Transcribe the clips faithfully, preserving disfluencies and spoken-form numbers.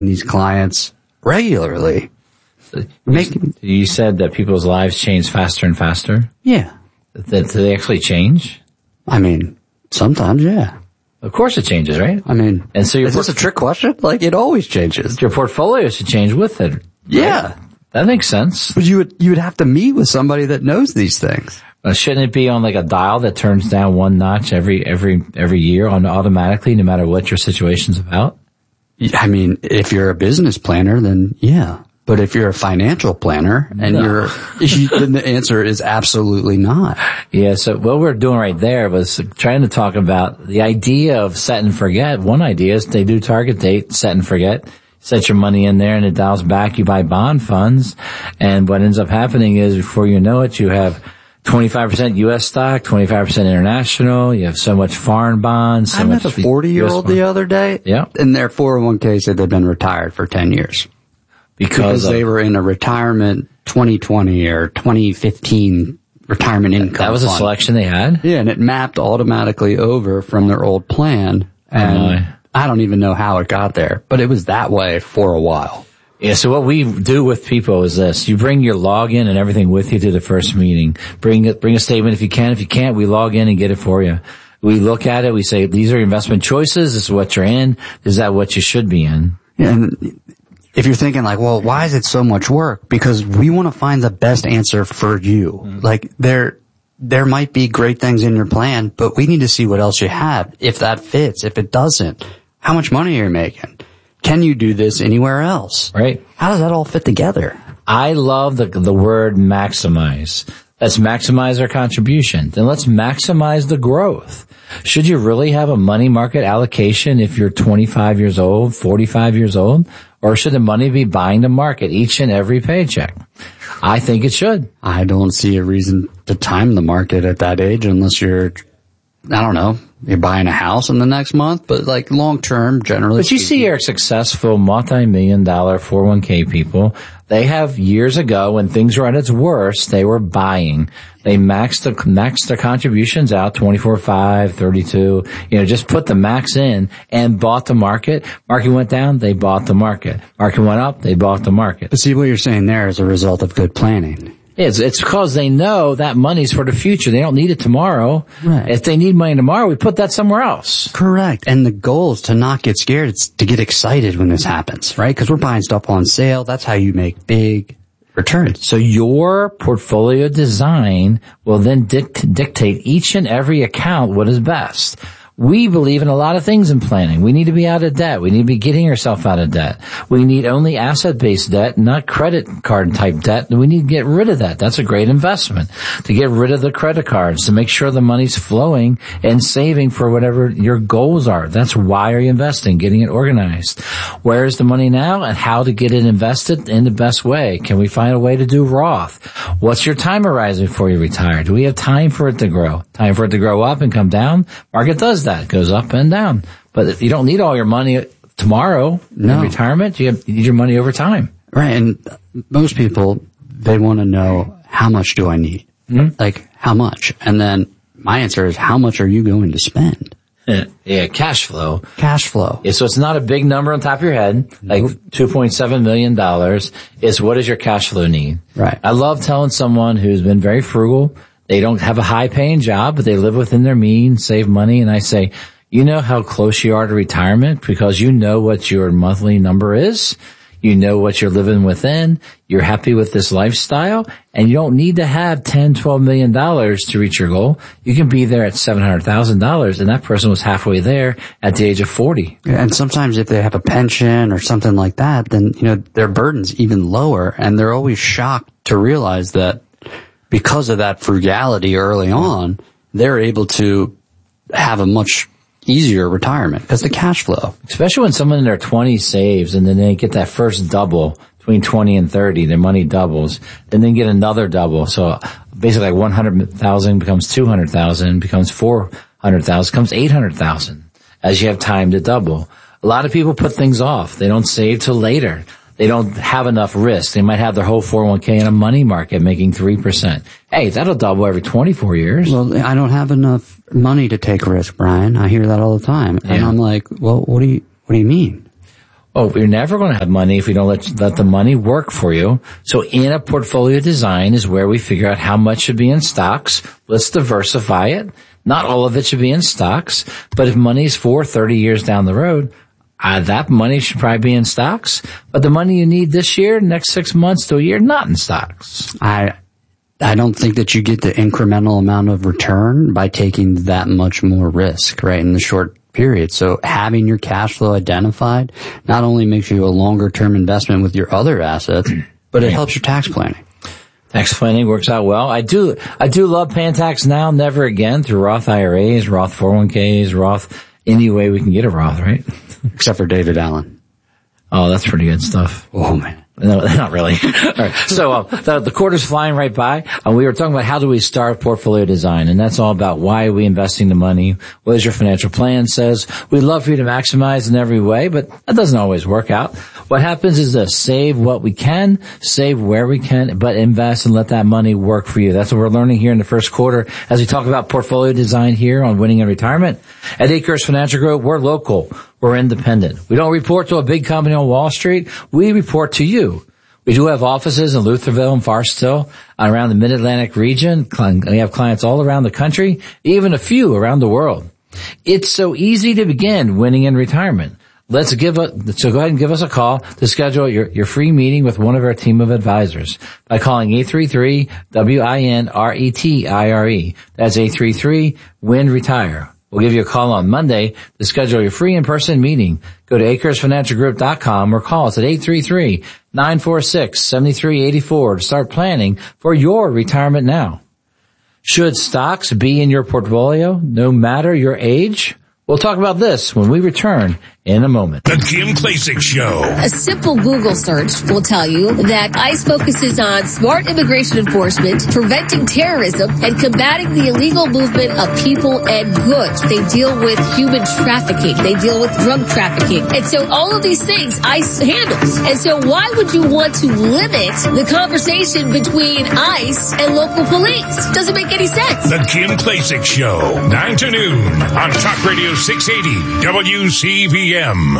these clients regularly. Making, you said that people's lives change faster and faster? Yeah. That, do they actually change? I mean, sometimes, yeah. Of course it changes, right? I mean, and so your is this a trick question? Like, it always changes. Your portfolio should change with it. Right? Yeah. That makes sense. But you would, you would have to meet with somebody that knows these things. Uh, shouldn't it be on like a dial that turns down one notch every, every, every year on automatically, no matter what your situation's about? I mean, if you're a business planner, then yeah. But if you're a financial planner and no. you're, you, then the answer is absolutely not. Yeah. So what we're doing right there was trying to talk about the idea of set and forget. One idea is they do target date, set and forget. Set your money in there and it dials back. You buy bond funds. And what ends up happening is before you know it, you have twenty-five percent U S stock, twenty-five percent international. You have so much foreign bonds. So I met much a forty-year-old the other day. Yeah. And their four oh one k said they've been retired for ten years. Because, because they were in a retirement twenty twenty or twenty fifteen retirement income That was fund. A selection they had? Yeah, and it mapped automatically over from their old plan. And oh I don't even know how it got there, but it was that way for a while. Yeah, so what we do with people is this. You bring your login and everything with you to the first meeting. Bring it, bring a statement if you can. If you can't, we log in and get it for you. We look at it, we say, these are your investment choices, this is what you're in, is that what you should be in? Yeah, and if you're thinking like, well, why is it so much work? Because we want to find the best answer for you. Mm-hmm. Like there, there might be great things in your plan, but we need to see what else you have. If that fits, if it doesn't, how much money are you making? Can you do this anywhere else? Right. How does that all fit together? I love the, the word maximize. Let's maximize our contribution. Then let's maximize the growth. Should you really have a money market allocation if you're twenty-five years old, forty-five years old? Or should the money be buying the market each and every paycheck? I think it should. I don't see a reason to time the market at that age unless you're, I don't know, you're buying a house in the next month, but like long term, generally. But you see your successful multi-million dollar four oh one k people, they have years ago when things were at its worst, they were buying. They maxed the, maxed their contributions out, twenty-four, five, thirty-two, you know, just put the max in and bought the market. Market went down, they bought the market. Market went up, they bought the market. But see, what you're saying there is a result of good planning. It's, it's because they know that money's for the future. They don't need it tomorrow. Right. If they need money tomorrow, we put that somewhere else. Correct. And the goal is to not get scared. It's to get excited when this happens, right? Because we're buying stuff on sale. That's how you make big returns. So your portfolio design will then dict- dictate each and every account what is best. We believe in a lot of things in planning. We need to be out of debt. We need to be getting ourselves out of debt. We need only asset-based debt, not credit card type debt. We need to get rid of that. That's a great investment. To get rid of the credit cards, to make sure the money's flowing and saving for whatever your goals are. That's why are you investing, getting it organized. Where is the money now and how to get it invested in the best way? Can we find a way to do Roth? What's your time horizon before you retire? Do we have time for it to grow? Time for it to grow up and come down? Market does that. It goes up and down. But you don't need all your money tomorrow no. in retirement. You, have, you need your money over time. Right. And most people, they want to know, how much do I need? Mm-hmm. Like, how much? And then my answer is, how much are you going to spend? Yeah, cash flow. Cash flow. Yeah, so it's not a big number on top of your head, like nope. two point seven million dollars. It's what is your cash flow need? Right. I love telling someone who's been very frugal, they don't have a high-paying job, but they live within their means, save money, and I say, you know how close you are to retirement because you know what your monthly number is. You know what you're living within. You're happy with this lifestyle, and you don't need to have ten, twelve million dollars to reach your goal. You can be there at seven hundred thousand dollars, and that person was halfway there at the age of forty. And sometimes if they have a pension or something like that, then, you know, their burden's even lower, and they're always shocked to realize that because of that frugality early on, they're able to have a much easier retirement because the cash flow. Especially when someone in their twenties saves and then they get that first double between twenty and thirty, their money doubles, then they get another double. So basically like one hundred thousand becomes two hundred thousand, becomes four hundred thousand, becomes eight hundred thousand as you have time to double. A lot of people put things off. They don't save till later. They don't have enough risk. They might have their whole four oh one k in a money market making three percent. Hey, that'll double every twenty-four years. Well, I don't have enough money to take risk, Brian. I hear that all the time. And yeah. I'm like, well, what do you, what do you mean? Oh, you're never going to have money if you don't let, let the money work for you. So in a portfolio design is where we figure out how much should be in stocks. Let's diversify it. Not all of it should be in stocks, but if money's for thirty years down the road, uh, that money should probably be in stocks. But the money you need this year, next six months to a year, not in stocks. I, I don't think that you get the incremental amount of return by taking that much more risk, right, in the short period. So having your cash flow identified not only makes you a longer term investment with your other assets, but it helps your tax planning. Tax planning works out well. I do, I do love paying tax now, never again, through Roth I R As, Roth four oh one Ks, Roth, any way we can get a Roth, right? Except for David Allen. Oh, that's pretty good stuff. Oh man. No, not really. All right. So uh, the, the quarter's flying right by. Uh, we were talking about how do we start portfolio design, and that's all about why are we investing the money? What does your financial plan says? We'd love for you to maximize in every way, but that doesn't always work out. What happens is to save what we can, save where we can, but invest and let that money work for you. That's what we're learning here in the first quarter as we talk about portfolio design here on Winning in Retirement. At Acres Financial Group, we're local. We're independent. We don't report to a big company on Wall Street. We report to you. We do have offices in Lutherville and Forest Hill around the Mid-Atlantic region. We have clients all around the country, even a few around the world. It's so easy to begin winning in retirement. Let's give a, so go ahead and give us a call to schedule your, your free meeting with one of our team of advisors by calling eight three three, W I N R E T I R E. That's eight three three, W I N, retire. We'll give you a call on Monday to schedule your free in-person meeting. Go to acres financial group dot com or call us at eight three three, nine four six, seven three eight four to start planning for your retirement now. Should stocks be in your portfolio no matter your age? We'll talk about this when we return in a moment. The Kim Klacik Show. A simple Google search will tell you that ICE focuses on smart immigration enforcement, preventing terrorism, and combating the illegal movement of people and goods. They deal with human trafficking. They deal with drug trafficking. And so all of these things ICE handles. And so why would you want to limit the conversation between ICE and local police? Doesn't make any sense. The Kim Klacik Show, nine to noon on Talk Radio six eighty W C V M.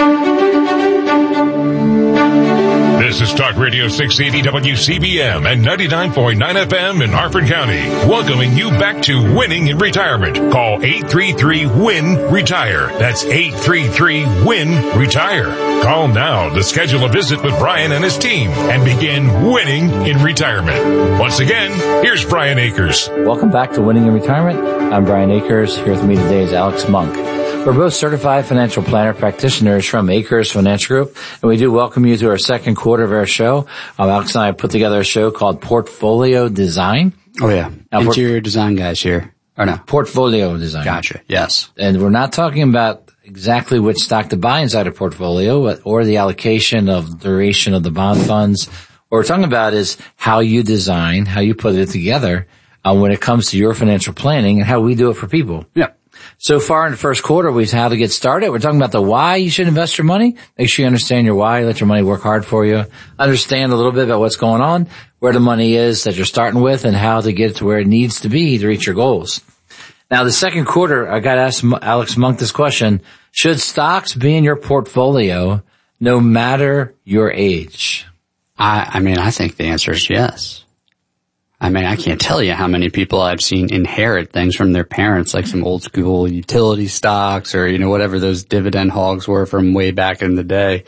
This is Talk Radio six eighty W C B M and ninety-nine point nine F M in Harford County. Welcoming you back to Winning in Retirement. Call eight three three, W I N, retire. That's eight three three, W I N, retire. Call now to schedule a visit with Brian and his team and begin winning in retirement. Once again, here's Brian Akers. Welcome back to Winning in Retirement. I'm Brian Akers. Here with me today is Alex Monk. We're both certified financial planner practitioners from Acres Financial Group, and we do welcome you to our second quarter of our show. Um, Alex and I put together a show called Portfolio Design. Oh yeah. Now, Interior port- design guys here. Or no? Portfolio Design. Gotcha. Yes. And we're not talking about exactly which stock to buy inside a portfolio or the allocation of duration of the bond funds. What we're talking about is how you design, how you put it together uh, when it comes to your financial planning and how we do it for people. Yeah. So far in the first quarter, we've how to get started. We're talking about the why you should invest your money. Make sure you understand your why. Let your money work hard for you. Understand a little bit about what's going on, where the money is that you're starting with, and how to get to where it needs to be to reach your goals. Now, the second quarter, I got to ask Alex Monk this question. Should stocks be in your portfolio no matter your age? I, I mean, I think the answer is yes. I mean, I can't tell you how many people I've seen inherit things from their parents, like some old school utility stocks or, you know, whatever those dividend hogs were from way back in the day.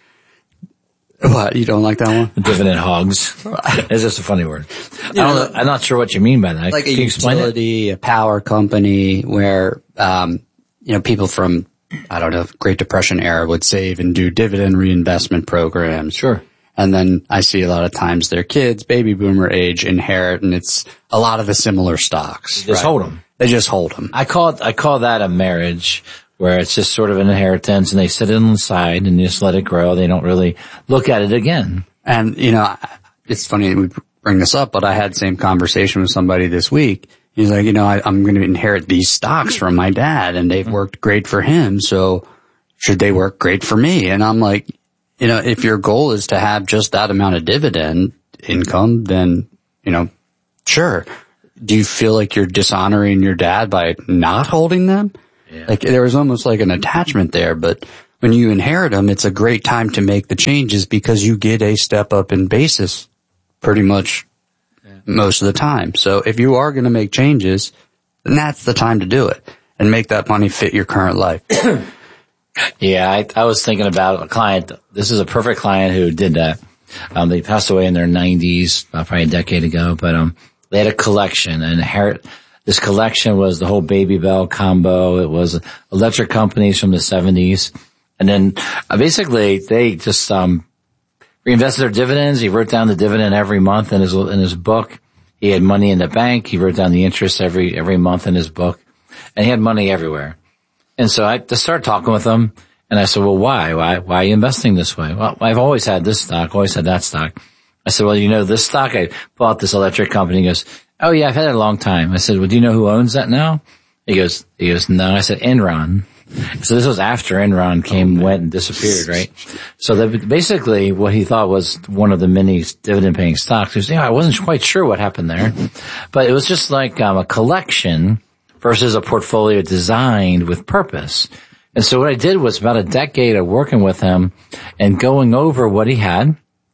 What? You don't like that one? Dividend hogs. It's just a funny word. I don't know, I'm not sure what you mean by that. Like Can a you explain utility, it? a power company where, um, you know, people from, I don't know, Great Depression era would save and do dividend reinvestment programs. Sure. And then I see a lot of times their kids, baby boomer age, inherit, and it's a lot of the similar stocks. Just right? hold them. They just hold them. I call it, I call that a marriage, where it's just sort of an inheritance and they sit it on the side and just let it grow. They don't really look at it again. And, you know, it's funny we bring this up, but I had the same conversation with somebody this week. He's like, you know, I, I'm going to inherit these stocks from my dad and they've worked great for him. So should they work great for me? And I'm like, you know, if your goal is to have just that amount of dividend income, then, you know, sure. Do you feel like you're dishonoring your dad by not holding them? Yeah. Like there was almost like an attachment there, but when you inherit them, it's a great time to make the changes because you get a step up in basis pretty much yeah. most of the time. So if you are going to make changes, then that's the time to do it and make that money fit your current life. Yeah, I, I was thinking about a client. This is a perfect client who did that. Um, they passed away in their nineties, uh, probably a decade ago, but, um, they had a collection and inherit. This collection was the whole Baby Bell combo. It was electric companies from the seventies. And then uh, basically they just, um, reinvested their dividends. He wrote down the dividend every month in his, in his book. He had money in the bank. He wrote down the interest every, every month in his book. And he had money everywhere. And so I just started talking with him, and I said, well, why? Why, why are you investing this way? Well, I've always had this stock, always had that stock. I said, well, you know, this stock, I bought this electric company. He goes, oh yeah, I've had it a long time. I said, well, do you know who owns that now? He goes, he goes, no. I said, Enron. So this was after Enron came, oh, went and disappeared, right? So that basically what he thought was one of the many dividend paying stocks. He was, yeah, I wasn't quite sure what happened there, but it was just like, um, a collection versus a portfolio designed with purpose. And so what I did was about a decade of working with him and going over what he had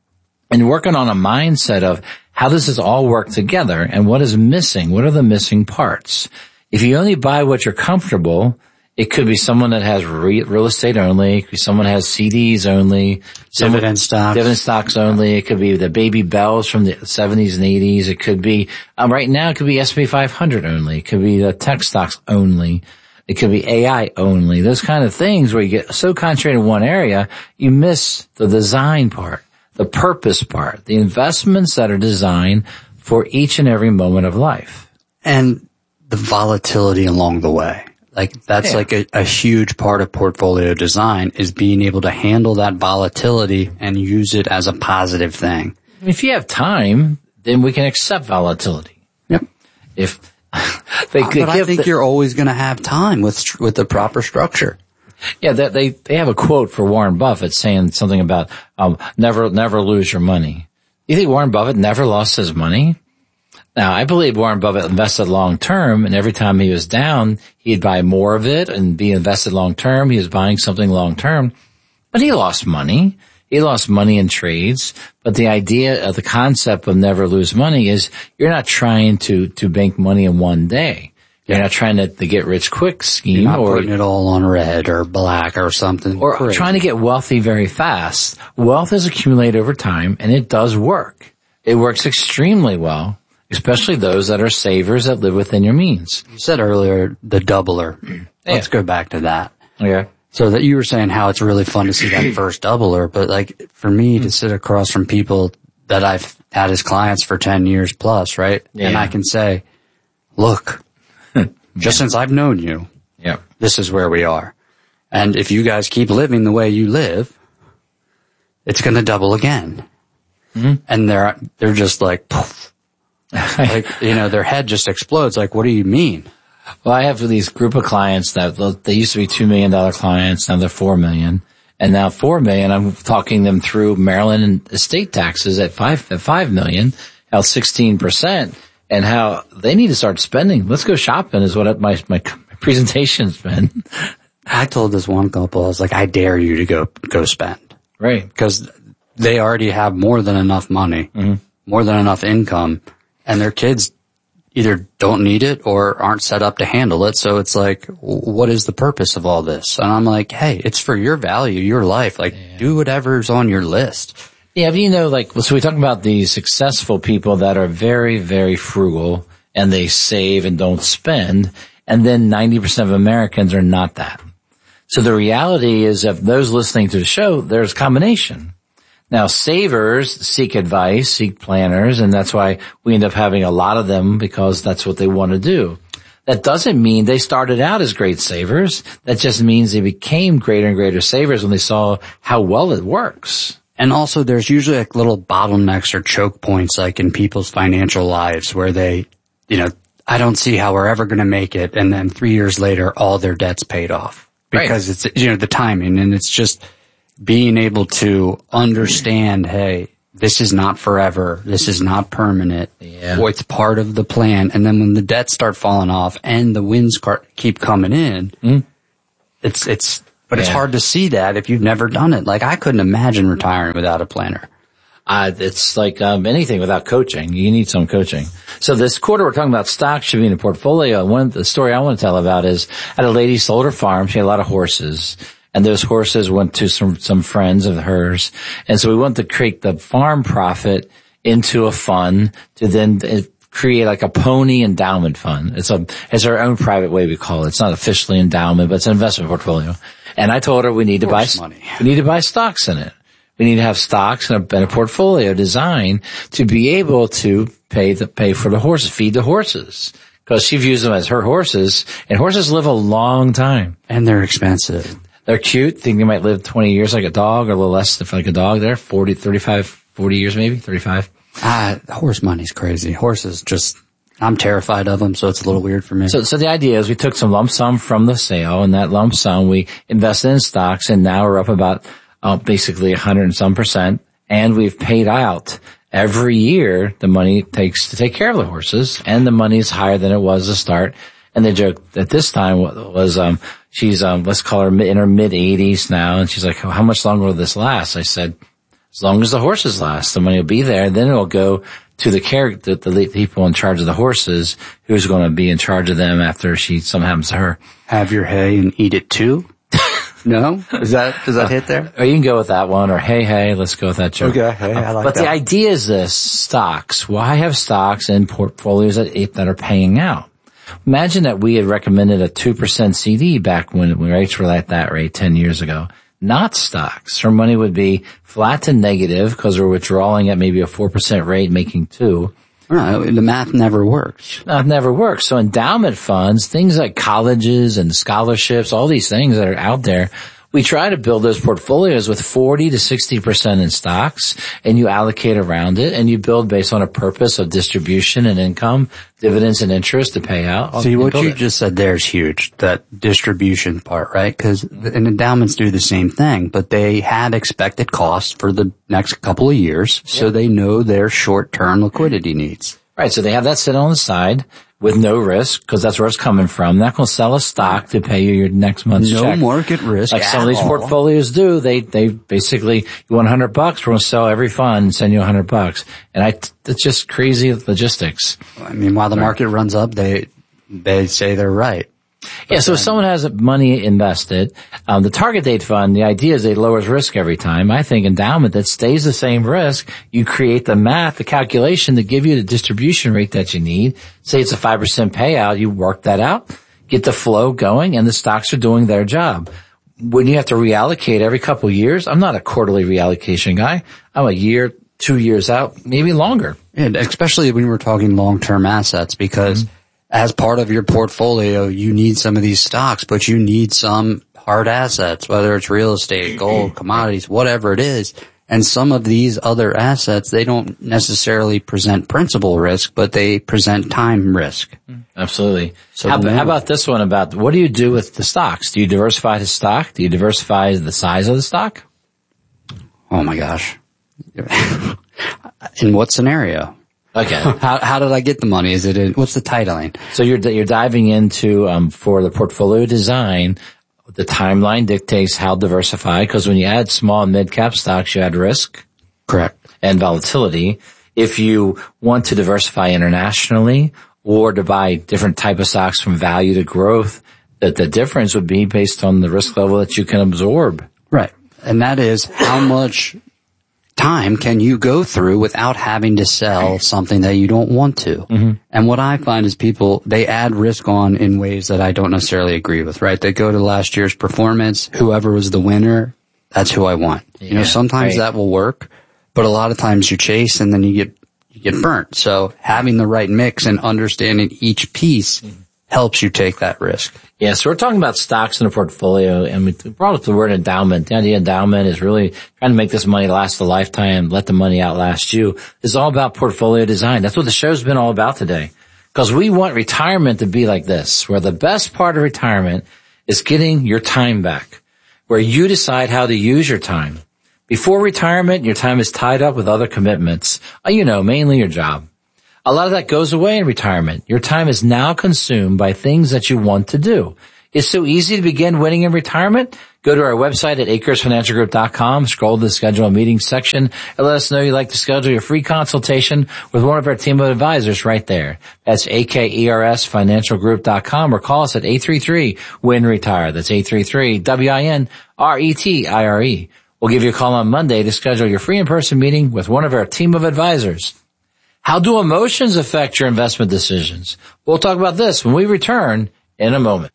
and working on a mindset of how does this all work together and what is missing? What are the missing parts? If you only buy what you're comfortable, it could be someone that has re- real estate only. It could be someone that has C Ds only. Dividend stocks. Dividend stocks only. It could be the Baby Bells from the seventies and eighties. It could be, um, right now it could be S and P five hundred only. It could be the tech stocks only. It could be A I only. Those kind of things where you get so concentrated in one area, you miss the design part, the purpose part, the investments that are designed for each and every moment of life. And the volatility along the way. Like that's yeah. like a, a huge part of portfolio design is being able to handle that volatility and use it as a positive thing. If you have time, then we can accept volatility. Yep. If they uh, but I think the, you're always going to have time with with the proper structure. Yeah, they, they they have a quote for Warren Buffett saying something about um never never lose your money. You think Warren Buffett never lost his money? Now, I believe Warren Buffett invested long term, and every time he was down, he'd buy more of it and be invested long term. He was buying something long term, but he lost money. He lost money in trades. But the idea of the concept of never lose money is you're not trying to to bank money in one day. You're not trying to, to get rich quick scheme, you're not or putting it all on red or black or something, or crazy. Trying to get wealthy very fast. Wealth is accumulated over time, and it does work. It works extremely well. Especially those that are savers that live within your means. You said earlier the doubler. Yeah. Let's go back to that. Okay. So that you were saying how it's really fun to see that first doubler, but like for me to sit across from people that I've had as clients for ten years plus, right? Yeah. And I can say, look, just since I've known you, yeah, this is where we are. And if you guys keep living the way you live, it's going to double again. Mm-hmm. And they're, they're just like, poof. Like, you know, their head just explodes. Like, what do you mean? Well, I have these group of clients that they used to be two million dollar clients. Now they're four million. And now four million, I'm talking them through Maryland estate taxes at five, at five million, how sixteen percent, and how they need to start spending. Let's go shopping is what my, my presentation's been. I told this one couple, I was like, I dare you to go, go spend. Right. Because they already have more than enough money, mm-hmm. more than enough income. And their kids either don't need it or aren't set up to handle it. So it's like, what is the purpose of all this? And I'm like, hey, it's for your value, your life. Like, yeah. do whatever's on your list. Yeah, but you know, like, so we talk about these successful people that are very, very frugal and they save and don't spend. And then ninety percent of Americans are not that. So the reality is that those listening to the show, there's a combination. Now, savers seek advice, seek planners, and that's why we end up having a lot of them because that's what they want to do. That doesn't mean they started out as great savers. That just means they became greater and greater savers when they saw how well it works. And also there's usually like little bottlenecks or choke points like in people's financial lives where they, you know, I don't see how we're ever going to make it. And then three years later, all their debt's paid off because right. it's, you know, the timing, and it's just being able to understand, hey, this is not forever. This is not permanent. Yeah. Or it's part of the plan. And then when the debts start falling off and the wins keep coming in, mm. it's, it's But yeah. It's hard to see that if you've never done it. Like I couldn't imagine retiring without a planner. Uh, it's like, um, anything without coaching. You need some coaching. So this quarter we're talking about stocks should be in a portfolio. One, the story I want to tell about is I had a lady sold her farm. She had a lot of horses. And those horses went to some, some friends of hers. And so we want to create the farm profit into a fund to then create like a pony endowment fund. It's a, it's our own private way we call it. It's not officially endowment, but it's an investment portfolio. And I told her we need to buy, money. we need to buy stocks in it. We need to have stocks and a, and a portfolio designed to be able to pay the, pay for the horses, feed the horses. Cause she views them as her horses, and horses live a long time. And they're expensive. They're cute. Think they might live twenty years like a dog, or a little less than like a dog there. forty, thirty-five, forty years maybe, thirty-five. Ah, horse money's crazy. Horses just, I'm terrified of them, so it's a little weird for me. So, so the idea is we took some lump sum from the sale, and that lump sum we invested in stocks, and now we're up about, uh, basically a hundred and some percent, and we've paid out every year the money it takes to take care of the horses, and the money is higher than it was to start. And the joke at this time was, um, she's, um, let's call her in her mid eighties now, and she's like, how much longer will this last? I said, as long as the horses last, the money will be there, and then it will go to the care, the, the people in charge of the horses, who's going to be in charge of them after she, something happens to her. Have your hay and eat it too? No? Is that, does that hit there? Or you can go with that one, or hey, hey, let's go with that joke. Okay, hey, I like but that. The idea is this, stocks. Why have stocks in portfolios that, that are paying out? Imagine that we had recommended a two percent C D back when rates were at that rate ten years ago. Not stocks. Her money would be flat to negative because we're withdrawing at maybe a four percent rate, making two. Right. The math never works. Math never works. So endowment funds, things like colleges and scholarships, all these things that are out there, we try to build those portfolios with forty to sixty percent in stocks, and you allocate around it, and you build based on a purpose of distribution and income, dividends and interest to pay out. See, what you it. just said there is huge, that distribution part, right? Because and endowments do the same thing, but they have expected costs for the next couple of years, so yep. They know their short-term liquidity needs. Right, so they have that sit on the side with no risk, because that's where it's coming from. They're not going to sell a stock to pay you your next month's no check. No market risk. Like some of these all. portfolios do. They, they basically, you want a hundred bucks, we're going to sell every fund and send you a hundred bucks. And I, it's just crazy logistics. I mean, while the market runs up, they, they say they're right. Yeah, so if someone has money invested, um, the target date fund, the idea is it lowers risk every time. I think endowment that stays the same risk, you create the math, the calculation to give you the distribution rate that you need. Say it's a five percent payout, you work that out, get the flow going, and the stocks are doing their job. When you have to reallocate every couple of years, I'm not a quarterly reallocation guy. I'm a year, two years out, maybe longer. And especially when we're talking long-term assets, because mm-hmm. as part of your portfolio, you need some of these stocks, but you need some hard assets, whether it's real estate, gold, commodities, whatever it is. And some of these other assets, they don't necessarily present principal risk, but they present time risk. Absolutely. So how, how about this one about what do you do with the stocks? Do you diversify the stock? Do you diversify the size of the stock? Oh my gosh. In what scenario? Okay. How, how did I get the money? Is it in, what's the titling? So you're, you're diving into, um, for the portfolio design, the timeline dictates how diversified, because when you add small and mid-cap stocks, you add risk. Correct. And volatility. If you want to diversify internationally or to buy different type of stocks from value to growth, that the difference would be based on the risk level that you can absorb. Right. And that is how much time can you go through without having to sell something that you don't want to? Mm-hmm. And what I find is people, they add risk on in ways that I don't necessarily agree with, right? They go to last year's performance, whoever was the winner, that's who I want. Yeah, you know, sometimes right. that will work, but a lot of times you chase and then you get, you get burnt. So having the right mix and understanding each piece mm-hmm. helps you take that risk. Yeah, so we're talking about stocks in a portfolio, and we brought up the word endowment. The idea of endowment is really trying to make this money last a lifetime, let the money outlast you. It's all about portfolio design. That's what the show's been all about today. Because we want retirement to be like this, where the best part of retirement is getting your time back, where you decide how to use your time. Before retirement, your time is tied up with other commitments, you know, mainly your job. A lot of that goes away in retirement. Your time is now consumed by things that you want to do. It's so easy to begin winning in retirement. Go to our website at acres financial group dot com, scroll to the schedule a meeting section, and let us know you'd like to schedule your free consultation with one of our team of advisors right there. That's A K E R S financial group dot com, or call us at eight three three, W I N, RETIRE. That's eight three three, W I N, R E T I R E. We'll give you a call on Monday to schedule your free in-person meeting with one of our team of advisors. How do emotions affect your investment decisions? We'll talk about this when we return in a moment.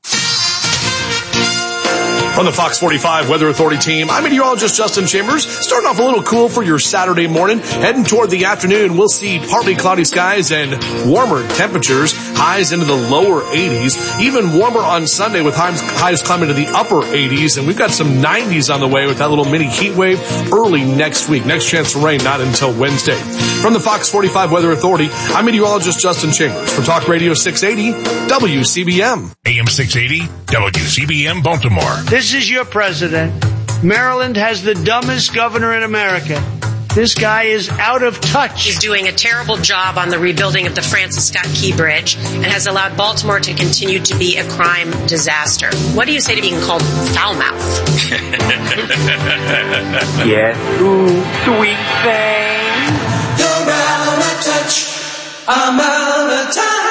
From the Fox forty-five Weather Authority team, I'm meteorologist Justin Chambers. Starting off a little cool for your Saturday morning. Heading toward the afternoon, we'll see partly cloudy skies and warmer temperatures. Highs into the lower eighties. Even warmer on Sunday with highs, highs climbing to the upper eighties. And we've got some nineties on the way with that little mini heat wave early next week. Next chance for rain not until Wednesday. From the Fox forty-five Weather Authority, I'm meteorologist Justin Chambers for Talk Radio six eighty W C B M. A M six eighty W C B M Baltimore. This is your president. Maryland has the dumbest governor in America. This guy is out of touch. He's doing a terrible job on the rebuilding of the Francis Scott Key Bridge and has allowed Baltimore to continue to be a crime disaster. What do you say to being called foul mouth? Yes, ooh, sweet thing. You're out of touch. I'm out of touch.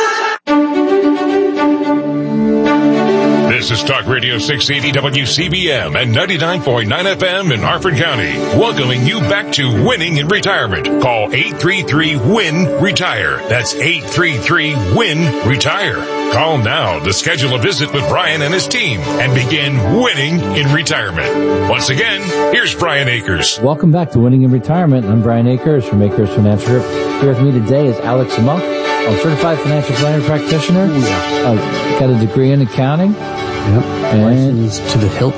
This is Talk Radio six eighty W C B M and ninety-nine point nine F M in Harford County. Welcoming you back to winning in retirement. Call eight three three, W I N, RETIRE. That's eight three three, W I N, RETIRE. Call now to schedule a visit with Brian and his team and begin winning in retirement. Once again, here's Brian Akers. Welcome back to Winning in Retirement. I'm Brian Akers from Akers Financial Group. Here with me today is Alex Monk, a certified financial planner practitioner. Uh, got a degree in accounting. Yep. And licensed to the hilt.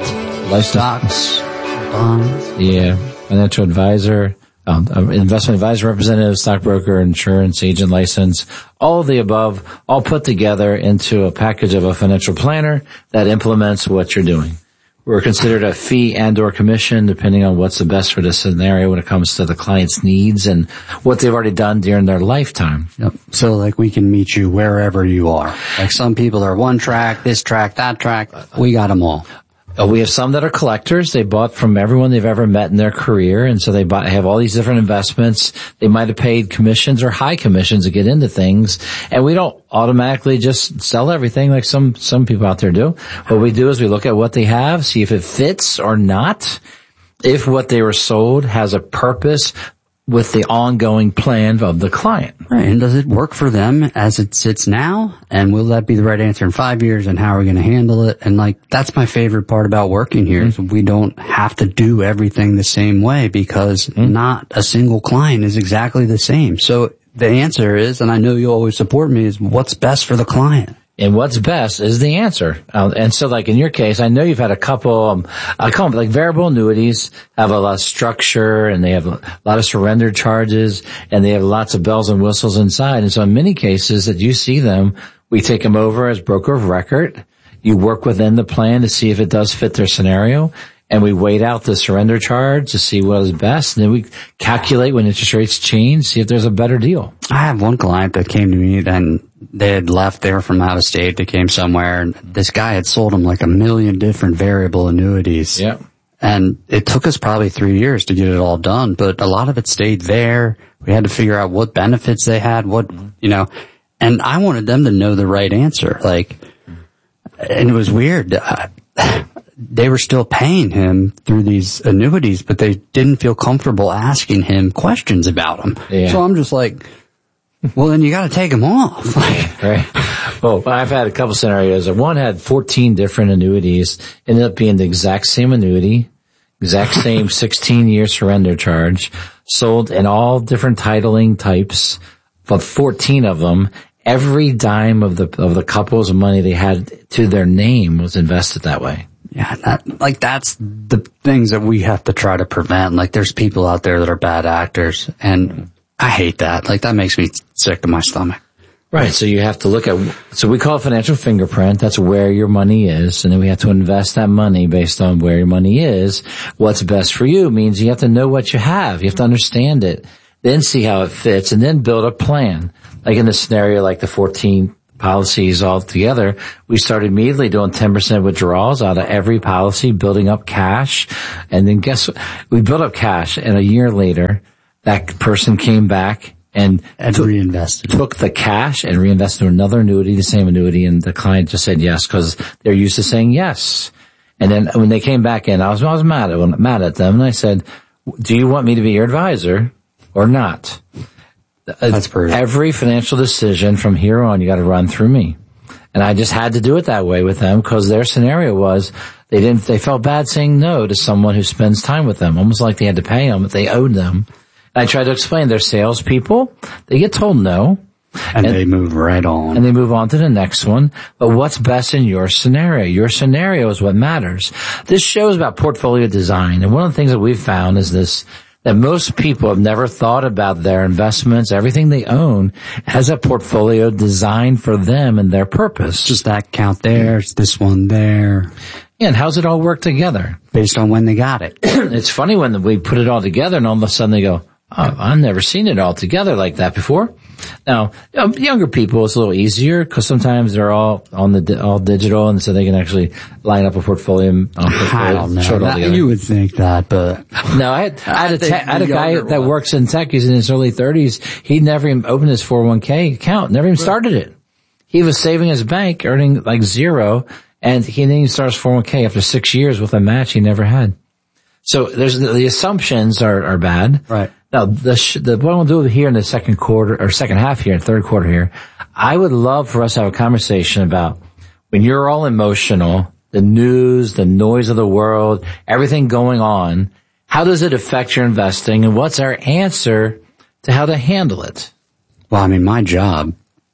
Stocks, bonds. Yeah. Financial advisor, um, investment advisor, representative, stockbroker, insurance agent license, all of the above, all put together into a package of a financial planner that implements what you're doing. We're considered a fee and or commission depending on what's the best for the scenario when it comes to the client's needs and what they've already done during their lifetime. Yep. So like we can meet you wherever you are. Like some people are one track, this track, that track. We got them all. Uh, we have some that are collectors. They bought from everyone they've ever met in their career, and so they bought, have all these different investments. They might have paid commissions or high commissions to get into things, and we don't automatically just sell everything like some some people out there do. What we do is we look at what they have, see if it fits or not, if what they were sold has a purpose with the ongoing plan of the client. Right. And does it work for them as it sits now? And will that be the right answer in five years? And how are we going to handle it? And like, that's my favorite part about working here mm-hmm. is we don't have to do everything the same way because mm-hmm. not a single client is exactly the same. So the answer is, and I know you always support me, is what's best for the client. And what's best is the answer. Uh, and so like in your case, I know you've had a couple, um, I call them like variable annuities have a lot of structure and they have a lot of surrender charges and they have lots of bells and whistles inside. And so in many cases that you see them, we take them over as broker of record. You work within the plan to see if it does fit their scenario. And we wait out the surrender charge to see what is best. And then we calculate when interest rates change, see if there's a better deal. I have one client that came to me and they had left there from out of state. They came somewhere and this guy had sold them like a million different variable annuities. Yeah. And it took us probably three years to get it all done, but a lot of it stayed there. We had to figure out what benefits they had, what, you know, and I wanted them to know the right answer. Like, and it was weird. I, They were still paying him through these annuities, but they didn't feel comfortable asking him questions about them. Yeah. So I'm just like, well, then you got to take them off. Right. Well, I've had a couple scenarios. One had fourteen different annuities, ended up being the exact same annuity, exact same sixteen-year surrender charge, sold in all different titling types, but fourteen of them. Every dime of the of the couple's money they had to their name was invested that way. Yeah, that, like that's the things that we have to try to prevent. Like there's people out there that are bad actors and I hate that. Like that makes me sick to my stomach. Right. So you have to look at, so we call it financial fingerprint. That's where your money is. And then we have to invest that money based on where your money is. What's best for you means you have to know what you have. You have to understand it, then see how it fits and then build a plan. Like in the scenario, like the fourteen policies all together, we started immediately doing ten percent withdrawals out of every policy, building up cash. And then guess what? We built up cash, and a year later, that person came back and, and took, reinvested. took the cash and reinvested in another annuity, the same annuity, and the client just said yes because they're used to saying yes. And then when they came back in, I was, I was mad at, mad at them, and I said, do you want me to be your advisor or not? That's perfect. Every financial decision from here on, you got to run through me. And I just had to do it that way with them because their scenario was they didn't, they felt bad saying no to someone who spends time with them, almost like they had to pay them, but they owed them. And I tried to explain they're salespeople. They get told no. And, and they move right on. And they move on to the next one. But what's best in your scenario? Your scenario is what matters. This show is about portfolio design. And one of the things that we've found is this, that most people have never thought about their investments. Everything they own has a portfolio designed for them and their purpose. Just that account there, it's this one there. Yeah, and how's it all work together? Based on when they got it. It's funny when we put it all together and all of a sudden they go, oh, I've never seen it all together like that before. Now, younger people, it's a little easier because sometimes they're all on the all digital, and so they can actually line up a portfolio. Um, portfolio I don't know. That, you would think that, but no. I had, I had a, te- I had a guy that one. works in tech. He's in his early thirties. He never even opened his four oh one k account. Never even started it. He was saving his bank, earning like zero, and he then he starts four oh one k after six years with a match he never had. So there's the, the assumptions are are bad. Right. Now, the, sh- the, what we'll do here in the second quarter, or second half here, third quarter here, I would love for us to have a conversation about when you're all emotional, the news, the noise of the world, everything going on, how does it affect your investing, and what's our answer to how to handle it? Well, I mean, my job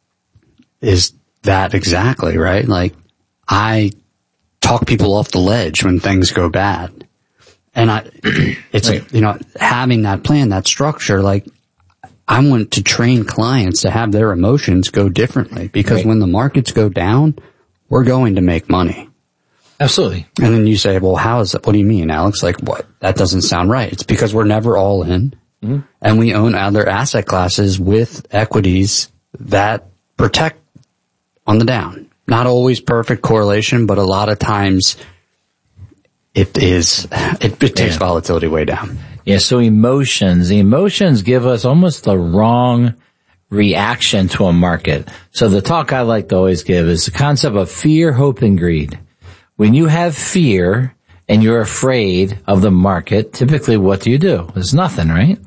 is that exactly, right? Like, I talk people off the ledge when things go bad. And I, it's, right. you know, having that plan, that structure, like, I want to train clients to have their emotions go differently because right. when the markets go down, we're going to make money. Absolutely. And then you say, well, how is that? What do you mean, Alex? Like, what? That doesn't sound right. It's because we're never all in mm-hmm. and we own other asset classes with equities that protect on the down. Not always perfect correlation, but a lot of times It is, it, it takes yeah. volatility way down. Yeah, so emotions, the emotions give us almost the wrong reaction to a market. So the talk I like to always give is the concept of fear, hope, and greed. When you have fear and you're afraid of the market, typically what do you do? There's nothing, right?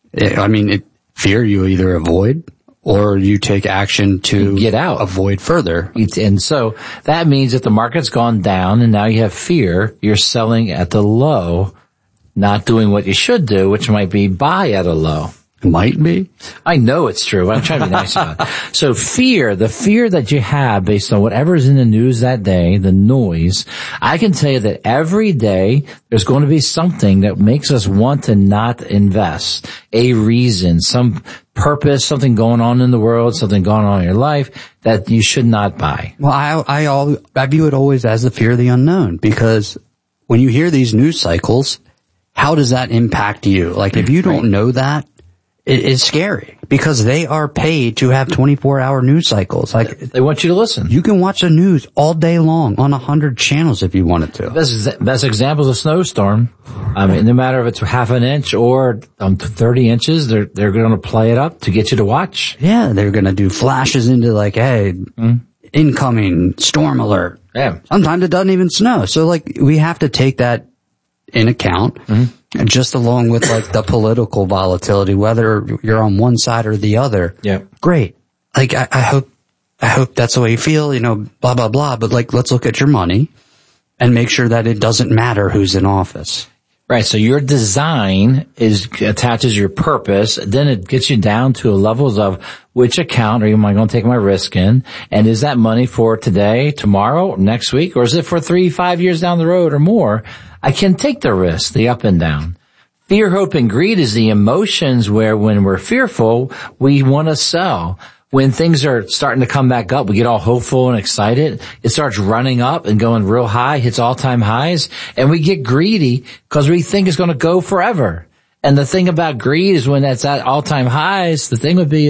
I mean, it, fear you either avoid or you take action to get out, avoid further. And so that means that the market's gone down and now you have fear, you're selling at the low, not doing what you should do, which might be buy at a low. Might be. I know it's true. I'm trying to be nice about it. So fear, the fear that you have based on whatever's in the news that day, the noise, I can tell you that every day there's going to be something that makes us want to not invest. A reason, some purpose, something going on in the world, something going on in your life that you should not buy. Well, I, I, all, I view it always as the fear of the unknown because when you hear these news cycles, how does that impact you? Like if you don't know that, it is scary because they are paid to have twenty-four hour news cycles. Like they want you to listen. You can watch the news all day long on a hundred channels if you wanted to. Best, best example is a snowstorm. I mean, no matter if it's half an inch or um, thirty inches, they're they're going to play it up to get you to watch. Yeah, they're going to do flashes into like, hey, mm-hmm. incoming storm alert. Yeah. Sometimes it doesn't even snow. So like we have to take that in account. Mm-hmm. And just along with like the political volatility, whether you're on one side or the other. Yeah. Great. Like I, I hope, I hope that's the way you feel, you know, blah, blah, blah. But like, let's look at your money and make sure that it doesn't matter who's in office. Right. So your design is attaches your purpose. Then it gets you down to levels of which account are you am I going to take my risk in? And is that money for today, tomorrow, next week? Or is it for three, five years down the road or more? I can take the risk, the up and down. Fear, hope, and greed is the emotions where when we're fearful, we want to sell. When things are starting to come back up, we get all hopeful and excited. It starts running up and going real high, hits all-time highs, and we get greedy because we think it's going to go forever. And the thing about greed is when that's at all-time highs, the thing would be is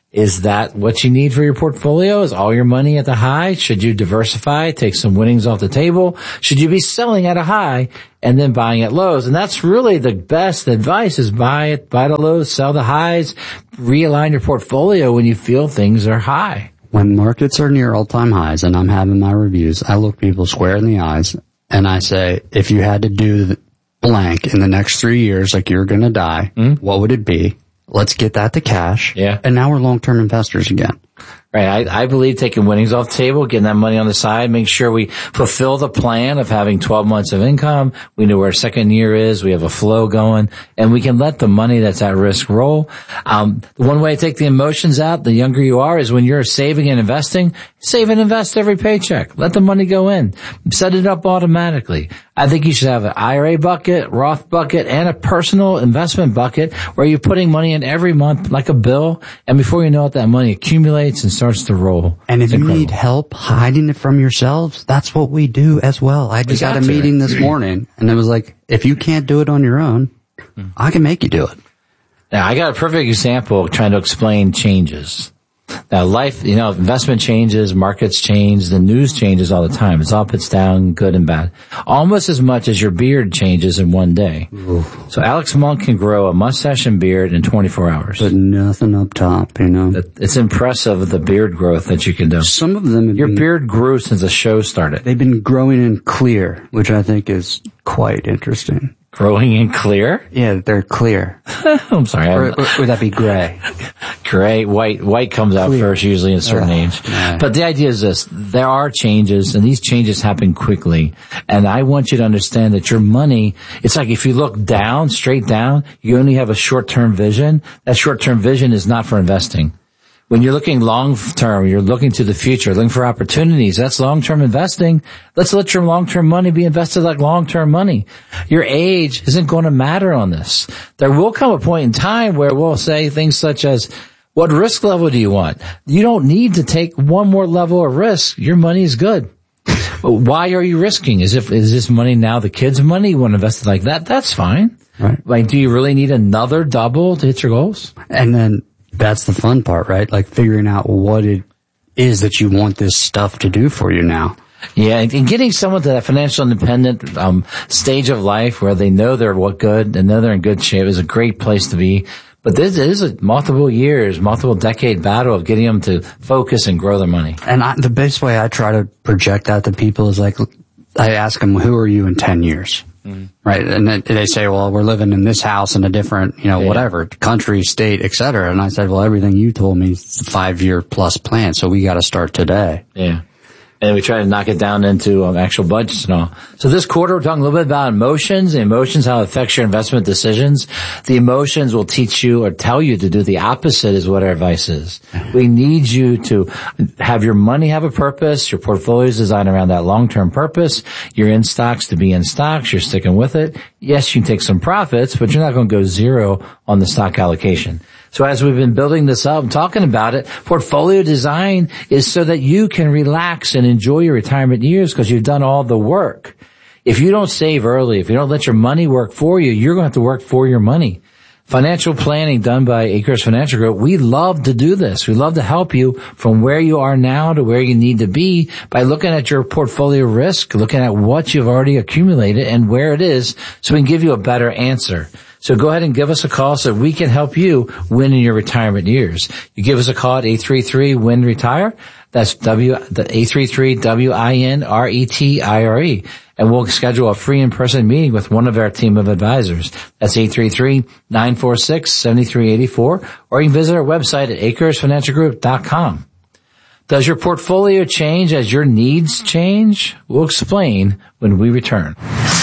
Is that what you need for your portfolio? Is all your money at the high? Should you diversify, take some winnings off the table? Should you be selling at a high and then buying at lows? And that's really the best advice, is buy it, buy the lows, sell the highs, realign your portfolio when you feel things are high. When markets are near all-time highs and I'm having my reviews, I look people square in the eyes and I say, if you had to do the blank in the next three years, like you're going to die, mm-hmm. what would it be? Let's get that to cash. Yeah. And now we're long-term investors again. Right. I, I believe taking winnings off the table, getting that money on the side, make sure we fulfill the plan of having twelve months of income. We know where our second year is. We have a flow going, and we can let the money that's at risk roll. Um, the one way to take the emotions out, the younger you are, is when you're saving and investing, save and invest every paycheck. Let the money go in. Set it up automatically. I think you should have an I R A bucket, Roth bucket, and a personal investment bucket where you're putting money in every month like a bill, and before you know it, that money accumulates and starts to roll. And if it's you incredible. need help hiding it from yourselves, that's what we do as well. I just had a meeting this morning, and it was like, if you can't do it on your own, I can make you do it. Now, I got a perfect example of trying to explain changes. Now, life, you know, investment changes, markets change, the news changes all the time. It's up, it's down, good and bad. Almost as much as your beard changes in one day. Oof. So Alex Monk can grow a mustache and beard in twenty-four hours. But nothing up top, you know. It's impressive, the beard growth that you can do. Some of them have Your been, beard grew since the show started. They've been growing in clear, which I think is quite interesting. Growing in clear? Yeah, they're clear. I'm sorry. Or, or would that be gray? Gray, white, white comes out clear. First usually in a certain uh, age. Yeah. But the idea is this, there are changes and these changes happen quickly. And I want you to understand that your money, it's like if you look down, straight down, you only have a short-term vision. That short-term vision is not for investing. When you're looking long-term, you're looking to the future, looking for opportunities. That's long-term investing. Let's let your long-term money be invested like long-term money. Your age isn't going to matter on this. There will come a point in time where we'll say things such as, what risk level do you want? You don't need to take one more level of risk. Your money is good. But why are you risking? Is, if, is this money now the kids' money? You want to invest it like that? That's fine. Right. Like, do you really need another double to hit your goals? And then, that's the fun part, right? Like figuring out what it is that you want this stuff to do for you now. Yeah, and getting someone to that financial independent um stage of life where they know they're what good and know they're in good shape is a great place to be. But this is a multiple years, multiple decade battle of getting them to focus and grow their money. And I, the best way I try to project that to people is like, I ask them, who are you in ten years? Mm-hmm. Right. And then they say, well, we're living in this house in a different, you know, yeah. whatever, country, state, et cetera. And I said, well, everything you told me is a five year plus plan. So we got to start today. Yeah. And we try to knock it down into um, actual budgets and all. So this quarter, we're talking a little bit about emotions, the emotions, how it affects your investment decisions. The emotions will teach you or tell you to do the opposite is what our advice is. We need you to have your money have a purpose. Your portfolio is designed around that long-term purpose. You're in stocks to be in stocks. You're sticking with it. Yes, you can take some profits, but you're not going to go zero on the stock allocation. So as we've been building this up and talking about it, portfolio design is so that you can relax and enjoy your retirement years because you've done all the work. If you don't save early, if you don't let your money work for you, you're going to have to work for your money. Financial planning done by Acres Financial Group, we love to do this. We love to help you from where you are now to where you need to be by looking at your portfolio risk, looking at what you've already accumulated and where it is so we can give you a better answer. So go ahead and give us a call so we can help you win in your retirement years. You give us a call at eight three three, W I N, RETIRE. That's W, the eight three three, W I N, R E T I R E. And we'll schedule a free in-person meeting with one of our team of advisors. That's eight three three, nine four six, seven three eight four. Or you can visit our website at acres financial group dot com. Does your portfolio change as your needs change? We'll explain when we return.